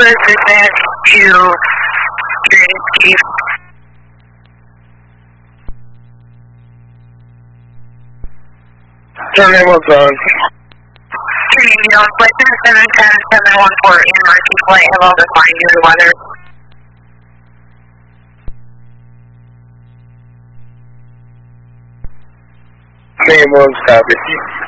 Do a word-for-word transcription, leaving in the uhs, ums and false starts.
was dispatched to Trinity Chief. Turn name was on. Trinity, you know, flight seven seven ten seven one four in Marcy flight have all defined due to weather. Name was copy.